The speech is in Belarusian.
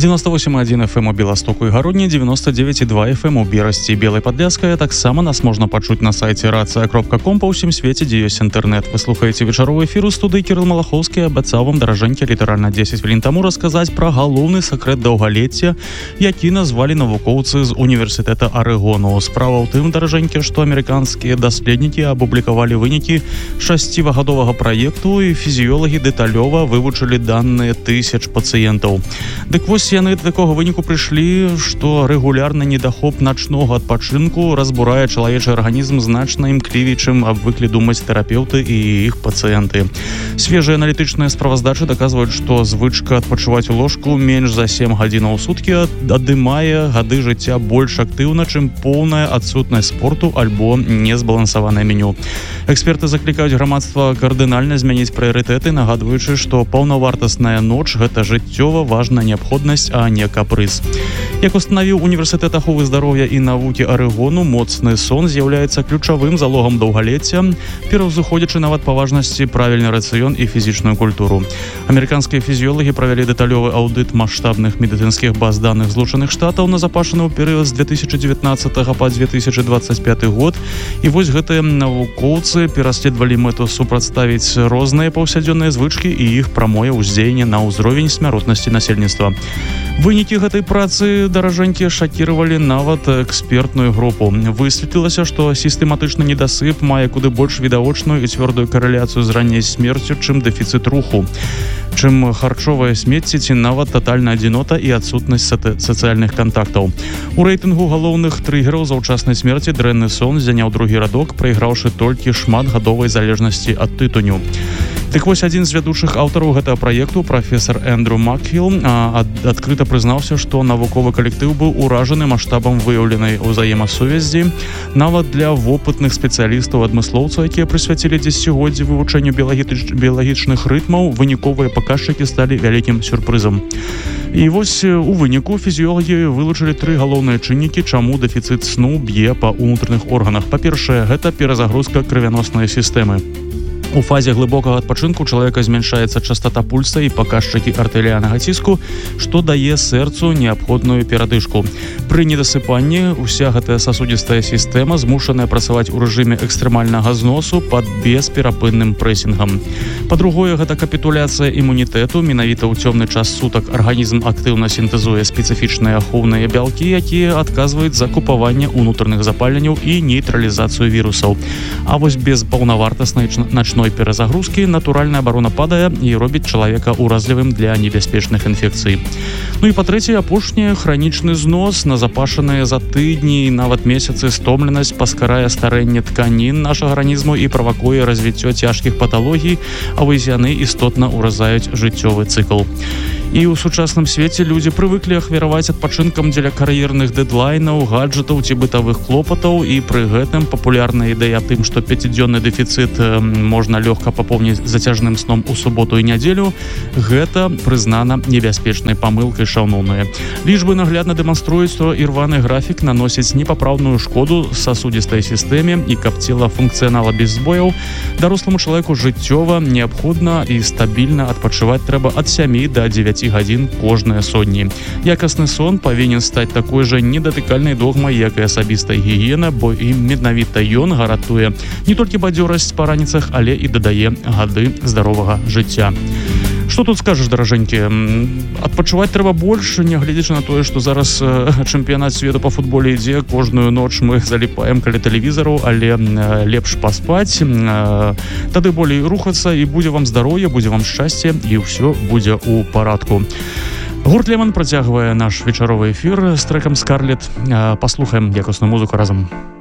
98,1 FM у Беластоку і Гародні, 99,2 FM у Берасці і Белай Падляшскай. Таксама нас можна пачуць на сайце racja.com па ўсім свеце, дзе ёсць інтэрнэт. Вы слухаеце вечаровы эфір у студыі. Кірыл Малахоўскі абяцаў вам, даражэнькі, літаральна 10 хвілін таму расказаць пра галоўны сакрэт даўгалецця, які назвалі навукоўцы з універсітэта Арэгону. Справа ў тым, даражэнькі, што амерыканскія даследнікі апублікавалі вынікі 6-гадовага праекту, і фізіёлагі дэталёва вывучылі даныя тысяч пацыентаў. Дык вось яны да такога выніку прыйшлі, што рэгулярны недахоп начнога адпачынку разбурае чалавечы арганізм значна імклівей, чым абвыклі думаць тэрапеўты і іх пацыенты. Свежыя аналітычныя справаздачы даказваюць, што звычка адпачываць у ложку менш за 7 гадзінаў у суткі адымае гады жыцця больш актыўна, чым поўная адсутнасць спорту альбо незбалансаванае меню. Эксперты заклікаюць грамадства кардынальна змяніць прыярытэты, нагадваючы, што паўнавартасная ноч – гэта жыццёва важная неабходнасць, а не капрыз. Як устанавіў універсітэт аховы здароўя і навукі Арэгону, моцны сон з'яўляецца ключавым залогам даўгалецця, пераўзыходзячы нават па важнасці правільны рацыён і фізічную культуру. Амерыканскія фізіёлагі правялі дэталёвы аўдыт маштабных медыцынскіх баз даных Злучаных Штатаў назапашаны ў перыяд з 2019 па 2025 год. І вось гэтыя навукоўцы пераследавалі мэту супрацьставіць розныя паўсядзённыя звычкі і іх прамое ўздзеянне на ўзровень смяротнасці насельніцтва. Вынікі гэтай працы, даражэнькі, шакіравалі нават экспертную групу. Высветлілася, што сістэматычны недасып мае куды больш відавочную і цвёрдую карэляцыю з ранняй смерцю, чым дэфіцыт руху, чым харчовае смецце ці нават татальная адзінота і адсутнасць сацыяльных кантактаў. У рэйтынгу галоўных трыгераў заўчаснай смерці дрэнны сон заняў другі радок, прайграўшы толькі шматгадовай залежнасці ад тытуню. Так вось, адзін з вядучых аўтараў гэтага праекту, прафесар Эндрю Макхіл, адкрыта прызнаўся, што навуковы калектыў быў уражаны маштабам выяўленай узаемасувязі. Нават для вопытных спецыялістаў-адмыслоўцаў, якія прысвяцілі дзесяцігоддзі вывучэнню біялагічных рытмаў, выніковыя паказчыкі сталі вялікім сюрпрызам. І вось у выніку фізіёлагі вылучылі 3 галоўныя чыннікі, чаму дэфіцыт сну б'е па ўнутраных органах. Па-першае, гэта перазагрузка крывяноснай сістэмы. У фазе глыбокага адпачынку чалавека змяншаецца частота пульса і паказчыкі артэрыяльнага ціску, што дае сэрцу неабходную перадышку. Пры недасыпанні ўся гэтая сасудзістая сістэма змушаная працаваць у рэжыме экстрэмальнага зносу пад бесперапынным прэсінгам. Па-другое, гэта капітуляцыя імунітэту. Менавіта ў цёмны час сутак арганізм актыўна сінтэзуе спецыфічныя ахоўныя бялкі, якія адказваюць за купаванне ўнутраных запаленняў і нейтралізацыю вірусаў. А вось без паўнавартаснай начной перазагрузкі натуральная абарона падае і робіць чалавека ўразлівым для небяспечных інфекцый. Ну і па-трэцяе, апошняе, хранічны знос, назапашаныя за тыдні і нават месяцы стомленасць паскарае старэнне тканін нашага арганізму і правакуе развіццё цяжкіх паталогій, а вось яны істотна ўразаюць жыццёвы цыкл. І ў сучасным свеце людзі прывыклі ахвяраваць адпачынкам дзеля кар'ерных дэдлайнаў, гаджэтаў ці бытавых клопатаў, і пры гэтым папулярная ідэя тым, што 5-дзённы дэфіцыт можна лёгка папоўніць зацяжным сном у суботу і нядзелю, гэта прызнана небяспечнай памылкай, шаўноўныя. Лічбы наглядна дэманструюць, што ірваны графік наносіць непапраўную шкоду сасудзістай сістэме, і каб цела функцыянала без збояў, даросламу чалавеку жыццёва неабходна і стабільна адпачываць трэба ад 7 да 9 гадзін кожныя сотні. Якасны сон павінен стаць такой жа недатыкальнай догмай, як і асабістая гігіена, бо і менавіта ён гарантуе не толькі бадзёрасць па раніцах, але і дадае гады здаровага жыцця. Што тут скажаш, даражэнькі? Адпачываць трэба больш, нягледзячы на тое, што зараз чэмпіянат свету па футболе ідзе, кожную ноч мы заліпаем каля тэлевізару, але лепш паспаць, тады болей рухацца, і будзе вам здароўе, будзе вам шчасце, і ўсё будзе ў парадку. Гурт Леман працягвае наш вечаровы эфір з трэкам «Скарлет». Паслухаем якасную музыку разам.